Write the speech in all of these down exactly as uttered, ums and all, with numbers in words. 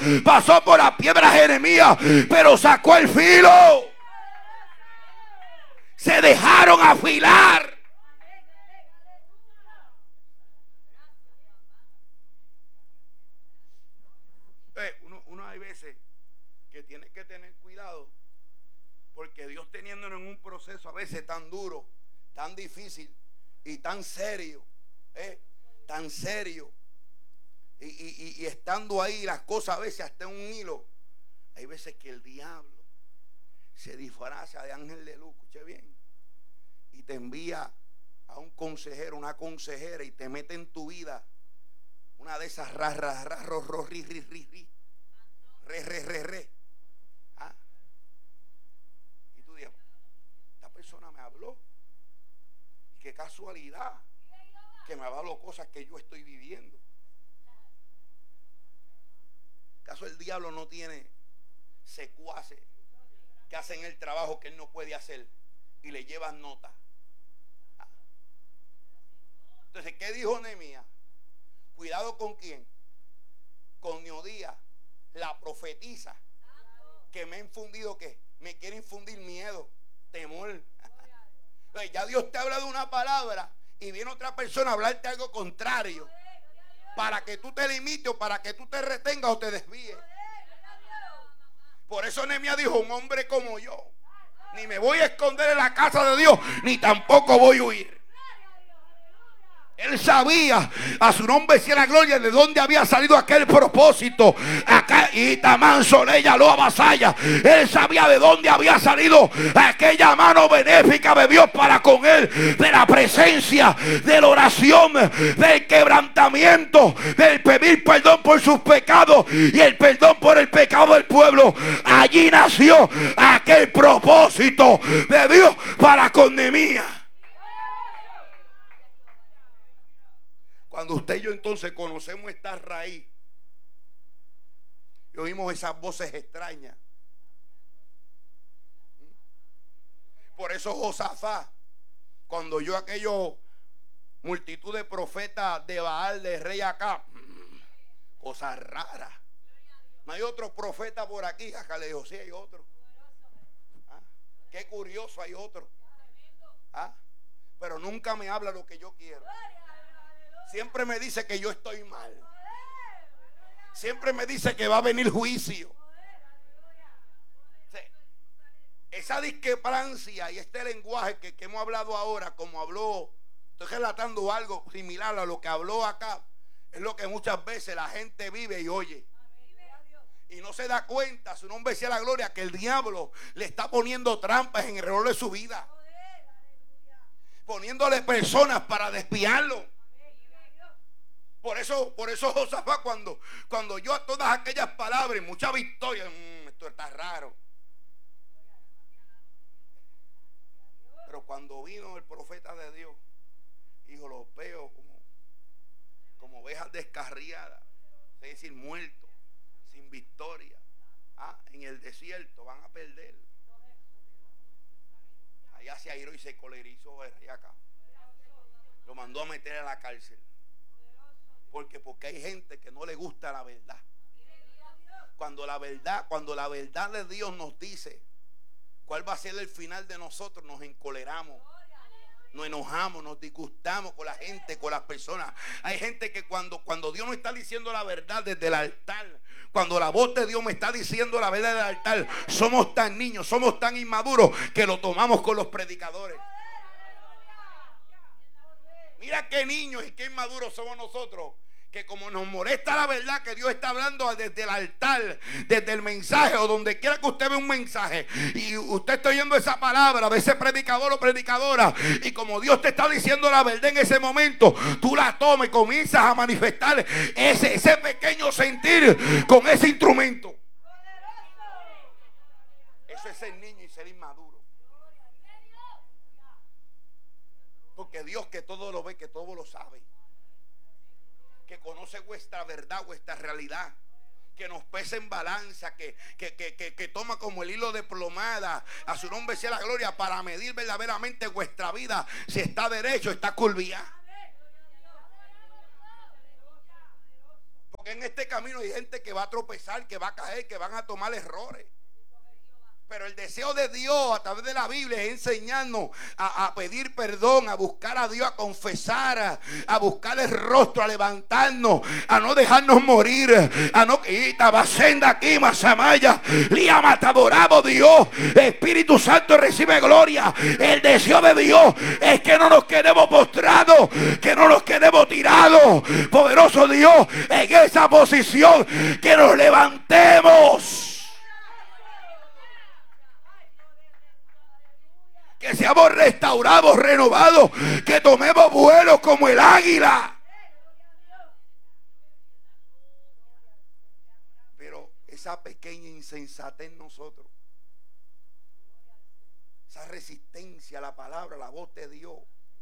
pasó por las piedras Jeremías, pero sacó el filo. Se dejaron afilar. Eh, uno, uno hay veces que tiene que tener cuidado, porque Dios teniéndonos en un proceso a veces tan duro, tan difícil y tan serio, eh, tan serio, y, y, y estando ahí las cosas a veces hasta en un hilo, hay veces que el diablo se disfraza de ángel de luz, escuche bien, y te envía a un consejero, una consejera, y te mete en tu vida una de esas ra, ra, ra, ro, ro, ri, ri, ri, ri, re, re, re, re. ¿Ah? Y tú dices, esta persona me habló, y qué casualidad que me habló cosas que yo estoy viviendo. ¿Acaso el diablo no tiene secuaces que hacen el trabajo que él no puede hacer y le llevan nota? ¿Ah? Entonces, ¿qué dijo Nehemías? Cuidado con quién, con Neodía, la profetisa, que me ha infundido, que me quiere infundir miedo, temor. Entonces, ya Dios te habla de una palabra y viene otra persona a hablarte algo contrario, para que tú te limites o para que tú te retengas o te desvíes. Por eso Nehemías dijo, un hombre como yo, ni me voy a esconder en la casa de Dios, ni tampoco voy a huir. Él sabía, a su nombre sea la gloria, de dónde había salido aquel propósito. Acá Itamán Soleya lo avasalla. Él sabía de dónde había salido aquella mano benéfica de Dios para con él, de la presencia, de la oración, del quebrantamiento, del pedir perdón por sus pecados y el perdón por el pecado del pueblo. Allí nació aquel propósito de Dios para con Nehemías. Cuando usted y yo entonces conocemos esta raíz y oímos esas voces extrañas. Por eso Josafat, cuando oyó aquello multitud de profetas de Baal, de rey acá, cosas raras. No hay otro profeta por aquí. Acá le dijo, sí, hay otro. ¿Ah? Qué curioso, hay otro. ¿Ah? Pero nunca me habla lo que yo quiero. Siempre me dice que yo estoy mal. Siempre me dice que va a venir juicio. Sí. Esa discrepancia y este lenguaje que, que hemos hablado ahora, como habló, estoy relatando algo similar a lo que habló acá, es lo que muchas veces la gente vive y oye. Y no se da cuenta, su nombre sea la gloria, que el diablo le está poniendo trampas en el reloj de su vida. Poniéndole personas para desviarlo. Por eso, por eso Josafat, cuando, cuando oyó a todas aquellas palabras, mucha victoria, mmm, esto está raro. Pero cuando vino el profeta de Dios, dijo, los veo como, como ovejas descarriadas, es decir, muertos, sin victoria. Ah, en el desierto van a perder. Allá se airó y se colerizó el rey acá. Lo mandó a meter a la cárcel. Porque, porque hay gente que no le gusta la verdad. Cuando la verdad, cuando la verdad de Dios nos dice cuál va a ser el final de nosotros, nos encoleramos, nos enojamos, nos disgustamos con la gente, con las personas. Hay gente que cuando, cuando Dios nos está diciendo la verdad desde el altar, cuando la voz de Dios me está diciendo la verdad del altar, somos tan niños, somos tan inmaduros que lo tomamos con los predicadores. Mira qué niños y qué inmaduros somos nosotros, que como nos molesta la verdad que Dios está hablando desde el altar, desde el mensaje o donde quiera que usted ve un mensaje y usted está oyendo esa palabra de ese predicador o predicadora, y como Dios te está diciendo la verdad en ese momento, tú la tomas y comienzas a manifestar ese, ese pequeño sentir con ese instrumento. Eso es ser niño y ser inmaduro. Porque Dios, que todo lo ve, que todo lo sabe, que conoce vuestra verdad, vuestra realidad, que nos pesa en balanza, que, que, que, que, que toma como el hilo de plomada, a su nombre sea la gloria, para medir verdaderamente vuestra vida, si está derecho, está curviada. Porque en este camino hay gente que va a tropezar, que va a caer, que van a tomar errores. Pero el deseo de Dios a través de la Biblia es enseñarnos a, a pedir perdón, a buscar a Dios, a confesar, a, a buscar el rostro, a levantarnos, a no dejarnos morir, a no que aquí, Masamaya, Liama, te adoramos Dios. Espíritu Santo recibe gloria. El deseo de Dios es que no nos quedemos postrados, que no nos quedemos tirados. Poderoso Dios, en esa posición, que nos levantemos. Que seamos restaurados, renovados, que tomemos vuelo como el águila. Pero esa pequeña insensatez en nosotros, esa resistencia a la palabra, a la voz de Dios,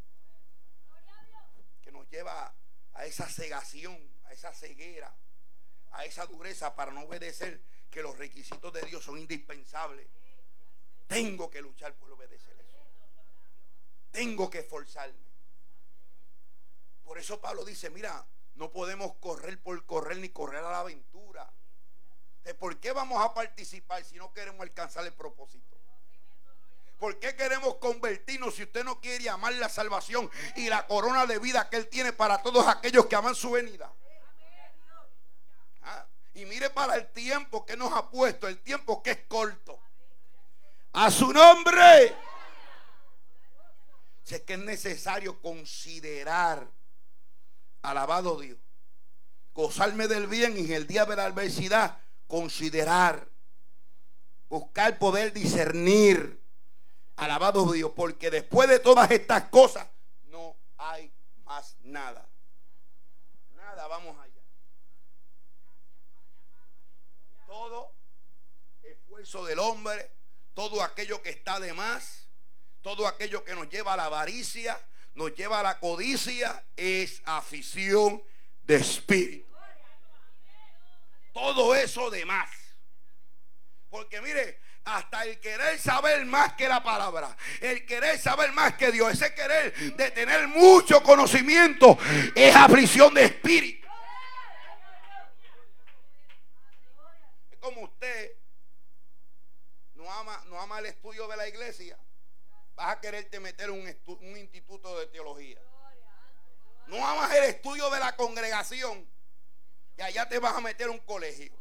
que nos lleva a esa cegación, a esa ceguera, a esa dureza para no obedecer, que los requisitos de Dios son indispensables. Tengo que luchar por obedecer. Tengo que esforzarme. Por eso Pablo dice, mira, no podemos correr por correr ni correr a la aventura. ¿De por qué vamos a participar si no queremos alcanzar el propósito? ¿Por qué queremos convertirnos si usted no quiere amar la salvación y la corona de vida que Él tiene para todos aquellos que aman su venida? ¿Ah? Y mire para el tiempo que nos ha puesto, el tiempo que es corto. A su nombre. Es que es necesario considerar, alabado Dios, gozarme del bien y en el día de la adversidad considerar, buscar poder discernir, alabado Dios, porque después de todas estas cosas no hay más nada. Nada, vamos allá. Todo esfuerzo del hombre, todo aquello que está de más, todo aquello que nos lleva a la avaricia, nos lleva a la codicia, es afición de espíritu. Todo eso de más. Porque mire, hasta el querer saber más que la palabra, el querer saber más que Dios, ese querer de tener mucho conocimiento, es aflicción de espíritu. Es como usted no ama, no ama el estudio de la iglesia. Vas a quererte meter un, un instituto de teología. No amas el estudio de la congregación y allá te vas a meter un colegio.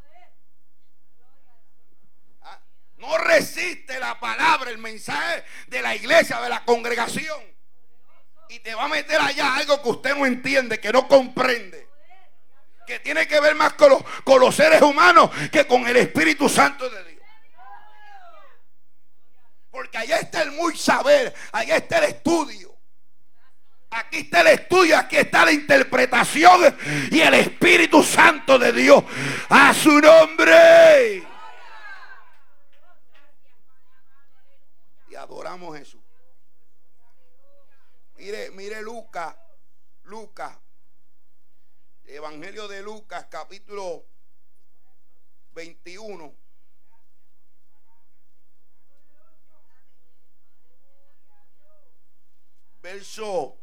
¿Ah? No resiste la palabra, el mensaje de la iglesia, de la congregación, y te va a meter allá algo que usted no entiende, que no comprende, que tiene que ver más con los, con los seres humanos que con el Espíritu Santo de Dios. Porque allá está el muy saber, allá está el estudio. Aquí está el estudio, aquí está la interpretación y el Espíritu Santo de Dios. A su nombre. Y adoramos a Jesús. Mire, mire Lucas, Lucas, el Evangelio de Lucas, capítulo veintiuno. Verso,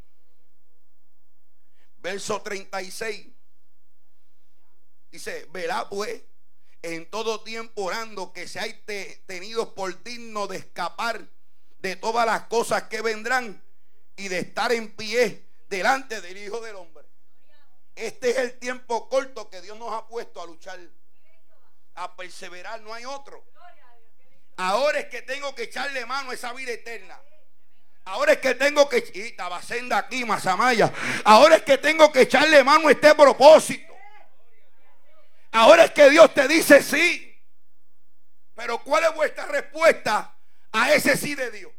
verso treinta y seis. Dice, verá pues en todo tiempo orando que seáis te, tenidos por digno de escapar de todas las cosas que vendrán y de estar en pie delante del Hijo del Hombre. Este es el tiempo corto que Dios nos ha puesto a luchar, a perseverar, no hay otro. Ahora es que tengo que echarle mano a esa vida eterna. Ahora es que tengo que aquí, Masamaya. Ahora es que tengo que echarle mano a este propósito. Ahora es que Dios te dice sí. Pero ¿cuál es vuestra respuesta a ese sí de Dios?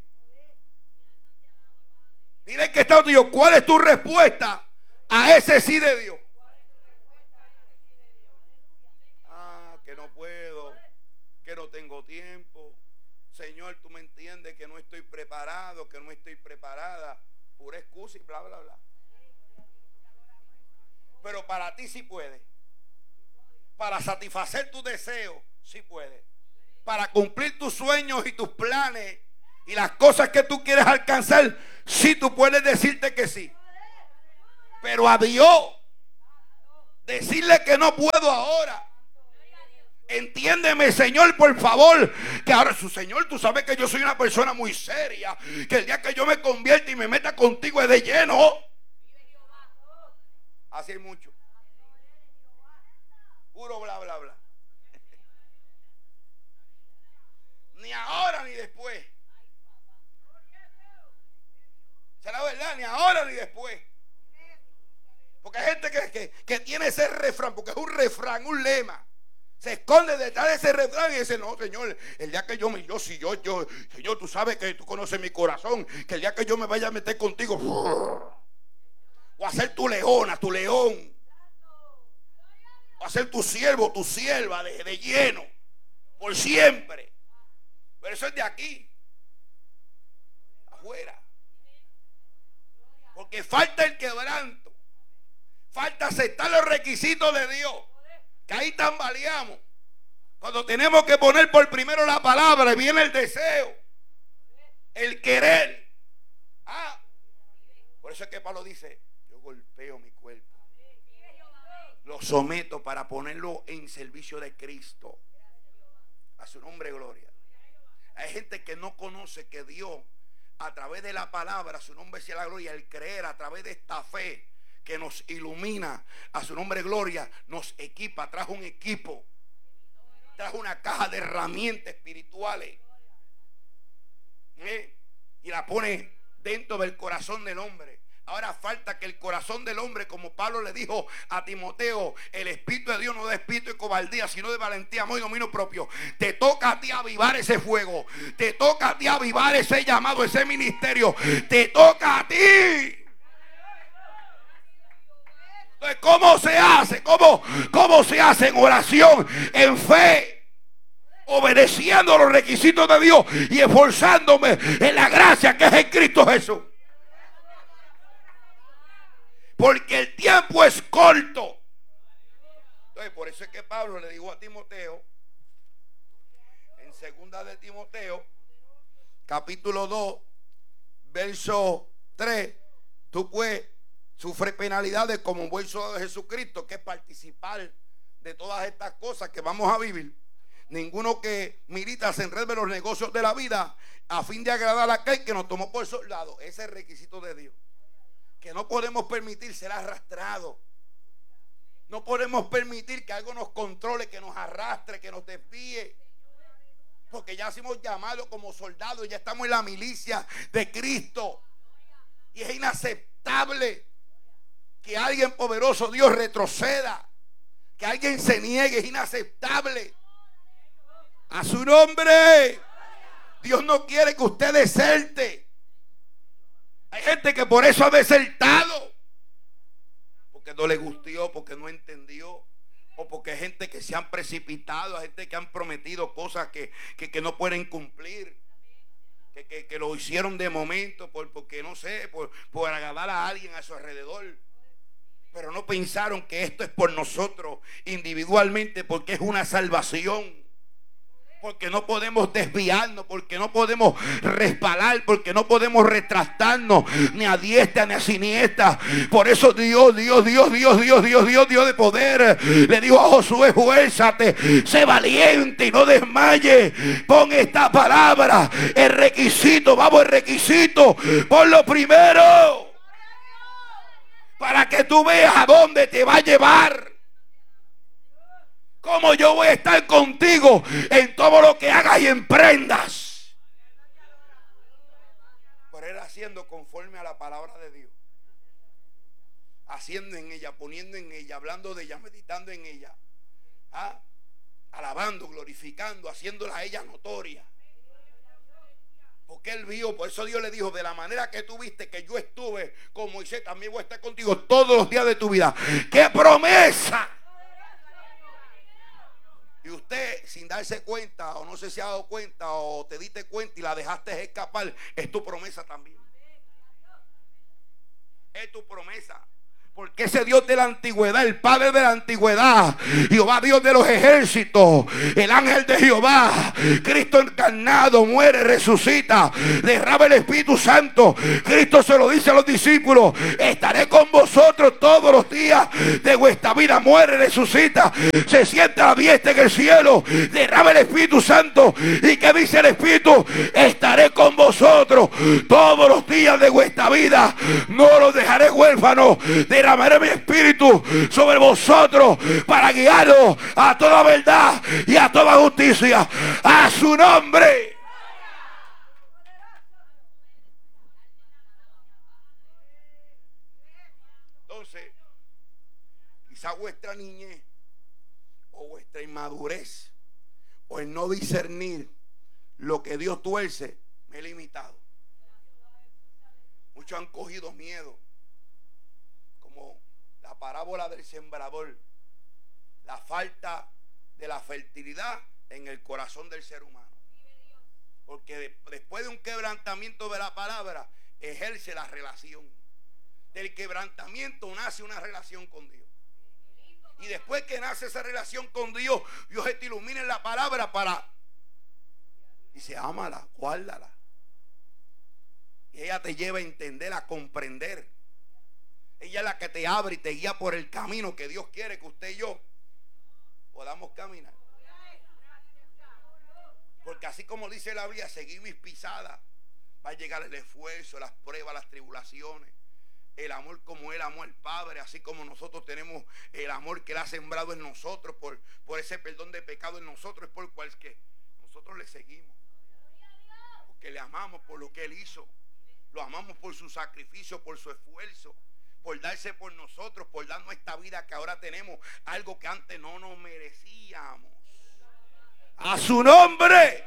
Dile que está Dios, ¿cuál es tu respuesta a ese sí de Dios? Ah, que no puedo, que no tengo tiempo. Señor, tú me entiendes que no estoy preparado, que no estoy preparada. Pura excusa y bla, bla, bla. Pero para ti sí puede. Para satisfacer tus deseos, sí puede. Para cumplir tus sueños y tus planes y las cosas que tú quieres alcanzar, sí tú puedes decirte que sí. Pero a Dios, Decirle que no puedo ahora. Entiéndeme, Señor, por favor. Que ahora, su Señor, tú sabes que yo soy una persona muy seria. Que el día que yo me convierta y me meta contigo es de lleno. Así hay mucho. Puro bla, bla, bla. Ni ahora ni después. ¿Será verdad? Ni ahora ni después. Porque hay gente que, que, que tiene ese refrán, porque es un refrán, un lema. Se esconde detrás de ese refrán y dice: no, Señor, el día que yo me, yo, si yo, yo, Señor, tú sabes que tú conoces mi corazón, que el día que yo me vaya a meter contigo, o a ser tu leona, tu león, o a ser tu siervo, tu sierva de, de lleno, por siempre. Pero eso es de aquí, afuera. Porque falta el quebranto. Falta aceptar los requisitos de Dios. Que ahí tambaleamos. Cuando tenemos que poner por primero la palabra, viene el deseo, el querer. Ah, por eso es que Pablo dice: yo golpeo mi cuerpo, lo someto para ponerlo en servicio de Cristo. A su nombre, gloria. Hay gente que no conoce que Dios, a través de la palabra, a su nombre sea la gloria, el creer a través de esta fe que nos ilumina, a su nombre gloria, nos equipa, trajo un equipo, trajo una caja de herramientas espirituales, ¿eh? Y la pone dentro del corazón del hombre. Ahora falta que el corazón del hombre, como Pablo le dijo a Timoteo, el Espíritu de Dios no da espíritu de cobardía, sino de valentía, amor y dominio propio. Te toca a ti avivar ese fuego, te toca a ti avivar ese llamado, ese ministerio, te toca a ti. Entonces, ¿cómo se hace? ¿Cómo, cómo se hace? En oración, en fe, obedeciendo los requisitos de Dios y esforzándome en la gracia que es en Cristo Jesús. Porque el tiempo es corto. Entonces, por eso es que Pablo le dijo a Timoteo, en segunda de Timoteo, capítulo dos, verso tres, tú pues sufre penalidades como un buen soldado de Jesucristo, que es participar de todas estas cosas que vamos a vivir. Ninguno que milita se enrede en los negocios de la vida a fin de agradar a aquel que nos tomó por soldado. Ese es el requisito de Dios, que no podemos permitir ser arrastrados. No podemos permitir que algo nos controle, que nos arrastre, que nos desvíe. Porque ya hemos llamado como soldados, ya estamos en la milicia de Cristo. Y es inaceptable que alguien poderoso, Dios, retroceda, que alguien se niegue. Es inaceptable. A su nombre. Dios no quiere que usted deserte. Hay gente que por eso ha desertado, porque no le gustó, porque no entendió, o porque hay gente que se han precipitado, hay gente que han prometido cosas que, que, que no pueden cumplir, que, que, que lo hicieron de momento por, porque no sé, por, por agradar a alguien a su alrededor, pero no pensaron que esto es por nosotros individualmente, porque es una salvación. Porque no podemos desviarnos, porque no podemos resbalar, porque no podemos retractarnos ni a diestra ni a siniestra. Por eso Dios, Dios, Dios, Dios, Dios, Dios, Dios, Dios de poder le dijo a Josué: fuérzate, sé valiente y no desmayes. Pon esta palabra, el requisito, vamos, el requisito, pon lo primero, para que tú veas a dónde te va a llevar. ¿Cómo yo voy a estar contigo en todo lo que hagas y emprendas? Por él haciendo conforme a la palabra de Dios. Haciendo en ella, poniendo en ella, hablando de ella, meditando en ella. ¿Ah? Alabando, glorificando, haciéndola a ella notoria. Porque él vio, por eso Dios le dijo: de la manera que tú viste que yo estuve con Moisés, también voy a estar contigo todos los días de tu vida. ¡Qué promesa! Y usted, sin darse cuenta, o no sé si ha dado cuenta, o te diste cuenta y la dejaste escapar, es tu promesa también. Es tu promesa. Porque ese Dios de la antigüedad, el Padre de la antigüedad, Jehová Dios de los ejércitos, el ángel de Jehová, Cristo encarnado, muere, resucita, derrama el Espíritu Santo. Cristo se lo dice a los discípulos: estaré con vosotros todos los días de vuestra vida. Muere, resucita, se sienta a la diestra en el cielo, derrama el Espíritu Santo. ¿Y qué dice el Espíritu? Estaré con vosotros todos los días de vuestra vida, no los dejaré huérfanos. Derramaré mi espíritu sobre vosotros para guiaros a toda verdad y a toda justicia. A su nombre. Entonces, quizá vuestra niñez o vuestra inmadurez o el no discernir lo que Dios tuerce me he limitado. Muchos han cogido miedo, como la parábola del sembrador, la falta de la fertilidad en el corazón del ser humano. Porque de, después de un quebrantamiento de la palabra, ejerce la relación. Del quebrantamiento nace una relación con Dios. Y después que nace esa relación con Dios, Dios te ilumina en la palabra para... Dice, ámala, guárdala. Y ella te lleva a entender, a comprender. Ella es la que te abre y te guía por el camino que Dios quiere que usted y yo podamos caminar. Porque así como dice la Biblia, seguir mis pisadas, va a llegar el esfuerzo, las pruebas, las tribulaciones. El amor como Él amó al Padre, así como nosotros tenemos el amor que Él ha sembrado en nosotros por, por ese perdón de pecado en nosotros, es por el cual es que nosotros le seguimos. Porque le amamos por lo que Él hizo. Lo amamos por su sacrificio, por su esfuerzo, por darse por nosotros, por darnos esta vida que ahora tenemos, algo que antes no nos merecíamos. A su nombre.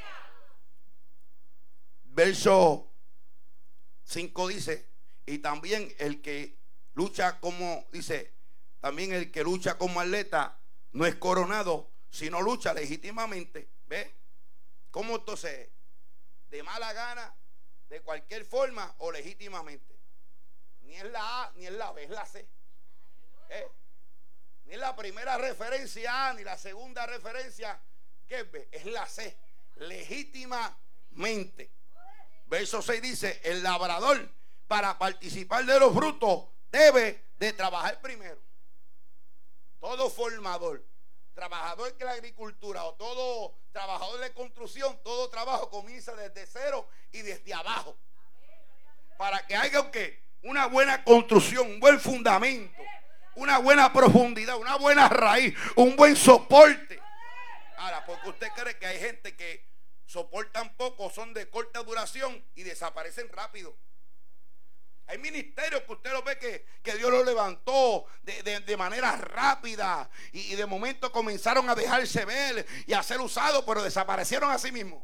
Verso cinco dice: y también el que lucha como, dice, también el que lucha como atleta no es coronado, sino lucha legítimamente. ¿Ve? ¿Cómo entonces? ¿De mala gana, de cualquier forma o legítimamente? Ni es la A ni es la B, es la C. ¿Eh? Ni es la primera referencia A ni la segunda referencia que es B, es la C. Legítimamente. Verso seis dice: el labrador, para participar de los frutos, debe de trabajar primero. Todo formador, trabajador que la agricultura o todo trabajador de construcción, todo trabajo comienza desde cero y desde abajo. Para que haya ¿qué? Una buena construcción, un buen fundamento, una buena profundidad, una buena raíz, un buen soporte. Ahora, porque usted cree que hay gente que soportan poco, son de corta duración y desaparecen rápido. Hay ministerios que usted lo ve que, que Dios los levantó de, de, de manera rápida y, y de momento comenzaron a dejarse ver y a ser usados, pero desaparecieron a sí mismos.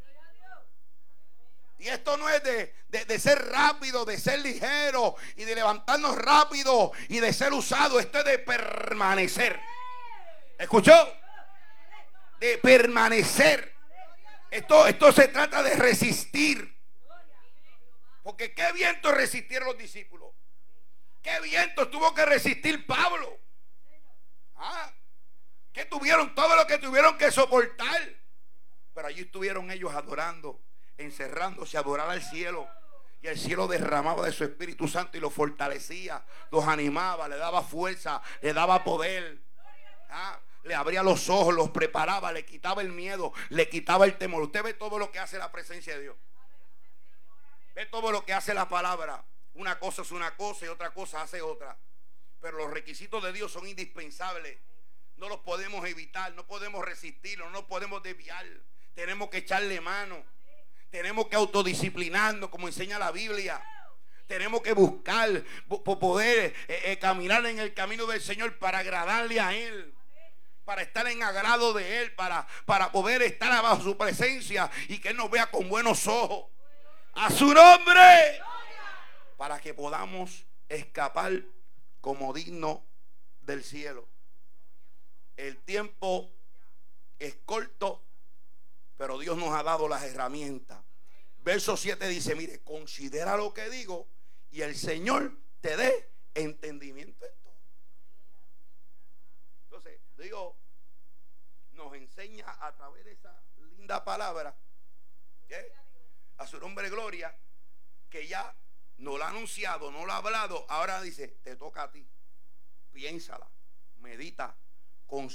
Y esto no es de, de, de ser rápido, de ser ligero y de levantarnos rápido y de ser usado. Esto es de permanecer. ¿Escuchó? De permanecer. Esto, esto se trata de resistir. Porque qué viento resistieron los discípulos. Qué viento tuvo que resistir Pablo. Ah, que tuvieron todo lo que tuvieron que soportar. Pero allí estuvieron ellos adorando, encerrándose a adorar al cielo. Y el cielo derramaba de su Espíritu Santo y los fortalecía, los animaba, le daba fuerza, le daba poder. Ah, le abría los ojos, los preparaba, le quitaba el miedo, le quitaba el temor. Usted ve todo lo que hace la presencia de Dios. Ve todo lo que hace la palabra. Una cosa es una cosa y otra cosa hace otra. Pero los requisitos de Dios son indispensables. No los podemos evitar, no podemos resistirlos, no nos podemos desviar. Tenemos que echarle mano. Tenemos que autodisciplinarnos, como enseña la Biblia. Tenemos que buscar por poder eh, eh, caminar en el camino del Señor para agradarle a Él. Para estar en agrado de Él, para, para poder estar bajo su presencia y que Él nos vea con buenos ojos. A su nombre. Para que podamos escapar como digno del cielo. El tiempo es corto, pero Dios nos ha dado las herramientas. Verso siete dice: mire, considera lo que digo y el Señor te dé entendimiento en todo. Entonces, Dios nos enseña a través de esa linda palabra, ¿qué? A su nombre gloria, que ya no lo ha anunciado, no lo ha hablado. Ahora dice, te toca a ti. Piénsala, medita,